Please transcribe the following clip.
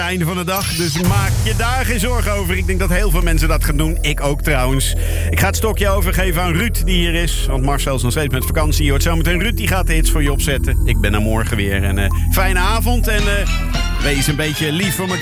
Einde van de dag, dus maak je daar geen zorgen over. Ik denk dat heel veel mensen dat gaan doen. Ik ook trouwens. Ik ga het stokje overgeven aan Ruud die hier is. Want Marcel is nog steeds met vakantie. Je hoort zometeen Ruud, die gaat de hits voor je opzetten. Ik ben er morgen weer. En fijne avond en wees een beetje lief voor elkaar.